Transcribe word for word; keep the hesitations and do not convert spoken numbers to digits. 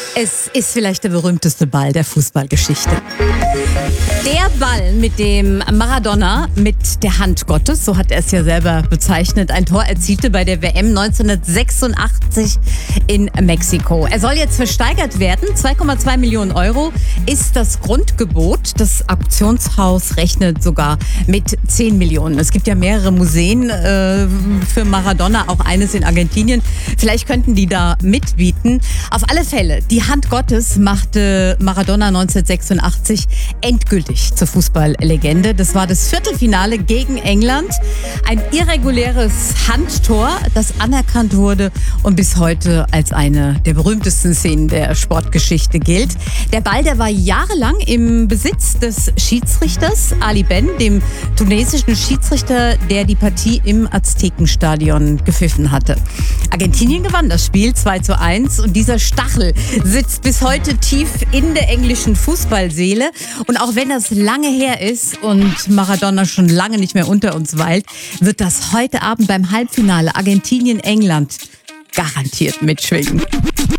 Es ist vielleicht der berühmteste Ball der Fußballgeschichte. Der Ball, mit dem Maradona mit der Hand Gottes, so hat er es ja selber bezeichnet, ein Tor erzielte bei der W M neunzehnhundertsechsundachtzig in Mexiko. Er soll jetzt versteigert werden. zwei Komma zwei Millionen Euro ist das Grundgebot. Das Auktionshaus rechnet sogar mit zehn Millionen. Es gibt ja mehrere Museen äh, für Maradona, auch eines in Argentinien. Vielleicht könnten die da mitbieten. Auf alle Fälle, die Hand Gottes machte Maradona neunzehnhundertsechsundachtzig endgültig zur Fußballlegende. Das war das Viertelfinale gegen England. Ein irreguläres Handtor, das anerkannt wurde und bis heute als eine der berühmtesten Szenen der Sportgeschichte gilt. Der Ball, der war jahrelang im Besitz des Schiedsrichters Ali Ben, dem tunesischen Schiedsrichter, der die Partie im Aztekenstadion gepfiffen hatte. Argentinien gewann das Spiel zwei zu eins und dieser Stachel sitzt bis heute tief in der englischen Fußballseele. Und auch wenn das lange her ist und Maradona schon lange nicht mehr unter uns weilt, wird das heute Abend beim Halbfinale Argentinien-England garantiert mitschwingen.